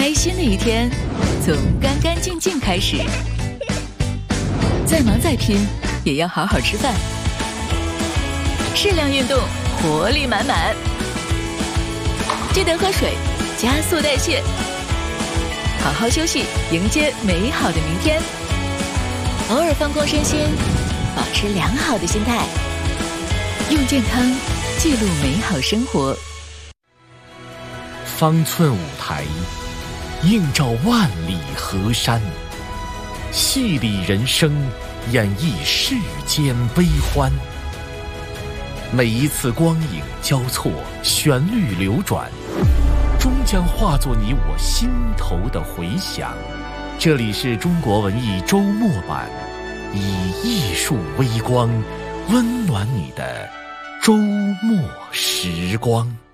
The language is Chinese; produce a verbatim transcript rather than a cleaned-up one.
开心的一天从干干净净开始。再忙再拼，也要好好吃饭。适量运动，活力满满。记得喝水，加速代谢。好好休息，迎接美好的明天。偶尔放空身心，保持良好的心态，用健康记录美好生活。 方寸舞台，映照万里河山，戏里人生，演绎世间悲欢。每一次光影交错，旋律流转，终将化作你我心头的回响。这里是中国文艺周末版，以艺术微光温暖你的周末时光。